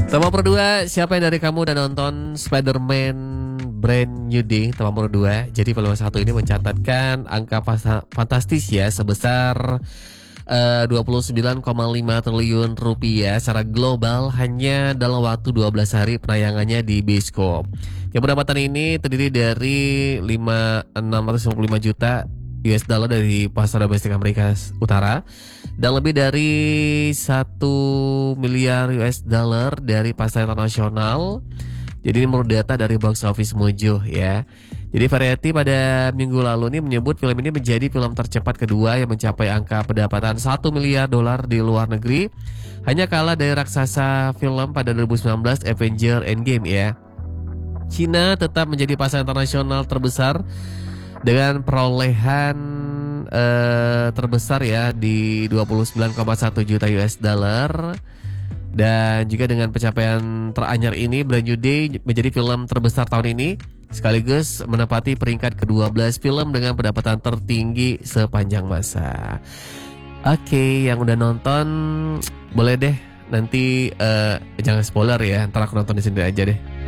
Nomor 2, siapa yang dari kamu udah nonton Spider-Man Brand New Day nomor 2? Jadi film satu ini mencatatkan angka fantastis ya sebesar 29,5 triliun rupiah secara global hanya dalam waktu 12 hari penayangannya di bioskop. Yang pendapatan ini terdiri dari 655 juta US dollar dari pasar domestik Amerika Utara dan lebih dari 1 miliar US dollar dari pasar internasional. Jadi ini menurut data dari Box Office Mojo ya. Jadi Variety pada minggu lalu ini menyebut film ini menjadi film tercepat kedua yang mencapai angka pendapatan 1 miliar dolar di luar negeri. Hanya kalah dari raksasa film pada 2019 Avenger Endgame ya. Cina tetap menjadi pasar internasional terbesar dengan perolehan terbesar ya di 29,1 juta US dollar. Dan juga dengan pencapaian teranyar ini, Brand New Day menjadi film terbesar tahun ini sekaligus menempati peringkat ke-12 film dengan pendapatan tertinggi sepanjang masa. Oke, yang udah nonton boleh deh nanti jangan spoiler ya, ntar aku nonton di sini aja deh.